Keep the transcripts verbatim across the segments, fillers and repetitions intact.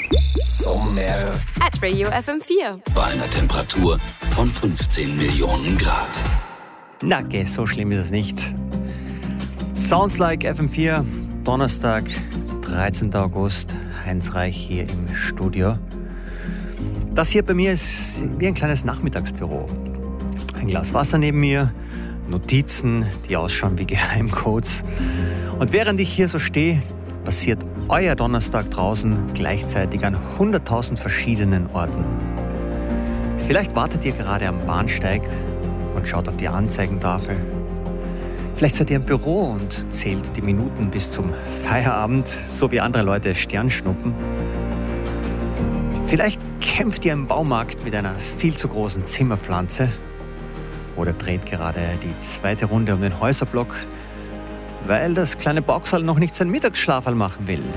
Sommer at Radio F M vier. Bei einer Temperatur von fünfzehn Millionen Grad. Na, okay, so schlimm ist es nicht. Sounds like F M vier, Donnerstag, dreizehnten August, Heinz Reich hier im Studio. Das hier bei mir ist wie ein kleines Nachmittagsbüro. Ein Glas Wasser neben mir, Notizen, die ausschauen wie Geheimcodes. Und während ich hier so stehe, passiert euer Donnerstag draußen gleichzeitig an hunderttausend verschiedenen Orten. Vielleicht wartet ihr gerade am Bahnsteig und schaut auf die Anzeigentafel. Vielleicht seid ihr im Büro und zählt die Minuten bis zum Feierabend, so wie andere Leute Sternschnuppen. Vielleicht kämpft ihr im Baumarkt mit einer viel zu großen Zimmerpflanze oder dreht gerade die zweite Runde um den Häuserblock, weil das kleine Boxerl noch nicht seinen Mittagsschlaf machen will.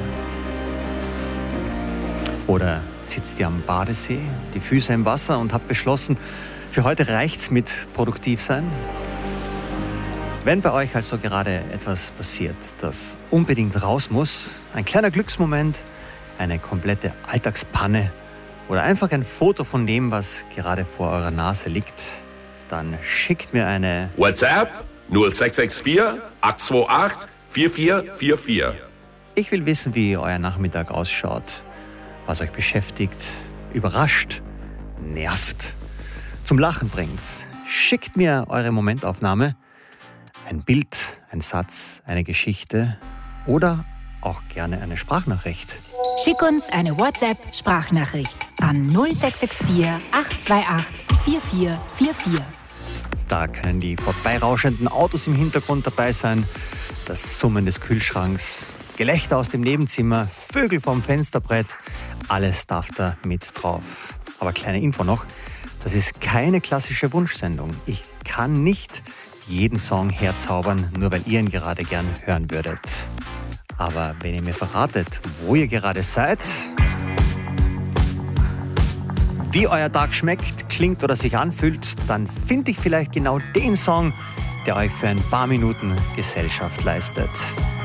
Oder sitzt ihr am Badesee, die Füße im Wasser und habt beschlossen, für heute reicht's mit produktiv sein? Wenn bei euch also gerade etwas passiert, das unbedingt raus muss, ein kleiner Glücksmoment, eine komplette Alltagspanne oder einfach ein Foto von dem, was gerade vor eurer Nase liegt, dann schickt mir eine WhatsApp null sechs sechs vier acht zwei acht vier vier vier vier. Ich will wissen, wie euer Nachmittag ausschaut, was euch beschäftigt, überrascht, nervt, zum Lachen bringt. Schickt mir eure Momentaufnahme, ein Bild, ein Satz, eine Geschichte oder auch gerne eine Sprachnachricht. Schick uns eine WhatsApp-Sprachnachricht an null sechs sechs vier acht zwei acht vier vier vier vier. Da können die vorbeirauschenden Autos im Hintergrund dabei sein, das Summen des Kühlschranks, Gelächter aus dem Nebenzimmer, Vögel vom Fensterbrett, alles darf da mit drauf. Aber kleine Info noch, das ist keine klassische Wunschsendung. Ich kann nicht jeden Song herzaubern, nur weil ihr ihn gerade gern hören würdet. Aber wenn ihr mir verratet, wo ihr gerade seid, wie euer Tag schmeckt, klingt oder sich anfühlt, dann finde ich vielleicht genau den Song, der euch für ein paar Minuten Gesellschaft leistet.